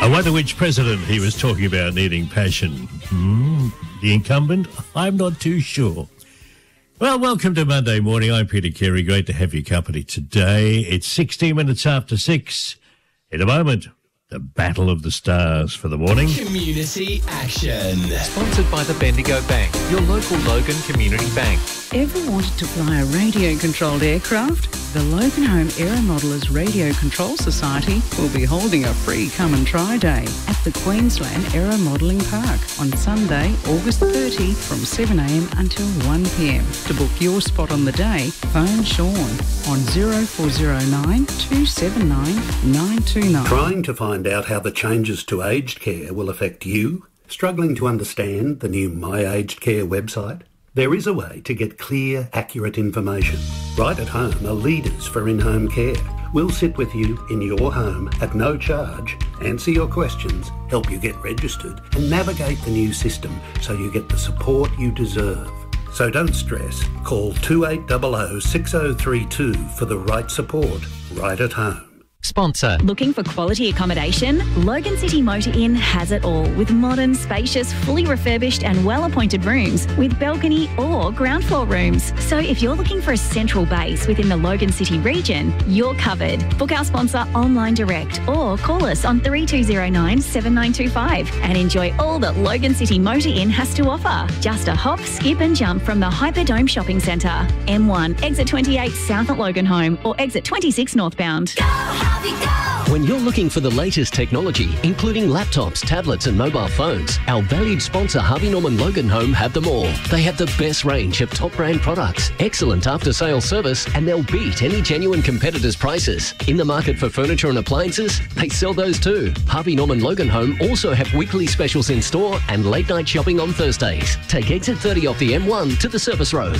I wonder which president he was talking about needing passion. The incumbent? I'm not too sure. Well, welcome to Monday morning. I'm Peter Carey. Great to have your company today. It's 16 minutes after 6. In a moment, the Battle of the Stars for the morning. Community Action. Sponsored by the Bendigo Bank, your local Logan Community Bank. Ever wanted to fly a radio-controlled aircraft? The Logan Home Aeromodelers Radio Control Society will be holding a free come and try day at the Queensland Aeromodelling Park on Sunday, August 30 from 7am until 1pm. To book your spot on the day, phone Sean on 0409 279 929. Trying to find out how the changes to aged care will affect you? Struggling to understand the new My Aged Care website? There is a way to get clear, accurate information. Right at Home are leaders for in-home care. We'll sit with you in your home at no charge, answer your questions, help you get registered, and navigate the new system so you get the support you deserve. So don't stress. Call 2800 6032 for the right support right at home. Sponsor. Looking for quality accommodation? Logan City Motor Inn has it all with modern, spacious, fully refurbished and well-appointed rooms with balcony or ground floor rooms. So if you're looking for a central base within the Logan City region, you're covered. Book our sponsor online direct or call us on 3209 7925 and enjoy all that Logan City Motor Inn has to offer. Just a hop, skip and jump from the Hyperdome Shopping Centre. M1, exit 28 south at Logan Home or exit 26 northbound. When you're looking for the latest technology, including laptops, tablets and mobile phones, our valued sponsor Harvey Norman Logan Home have them all. They have the best range of top brand products, excellent after-sales service, and they'll beat any genuine competitors' prices. In the market for furniture and appliances, they sell those too. Harvey Norman Logan Home also have weekly specials in store and late night shopping on Thursdays. Take exit 30 off the M1 to the Service Road.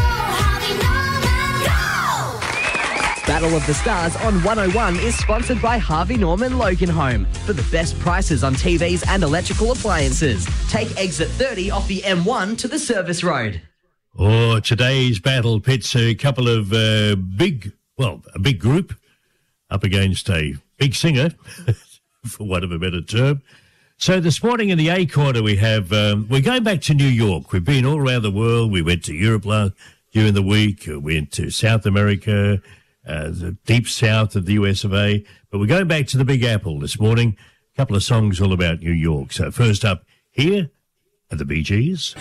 Battle of the Stars on 101 is sponsored by Harvey Norman Logan Home for the best prices on TVs and electrical appliances. Take exit 30 off the M1 to the Service Road. Oh, today's battle pits a couple of a big group up against a big singer, for want of a better term. So this morning in the A Corner we have, we're going back to New York. We've been all around the world. We went to Europe during the week. We went to South America, the deep south of the US of A. But we're going back to the Big Apple this morning. A couple of songs all about New York. So first up, here are the Bee Gees.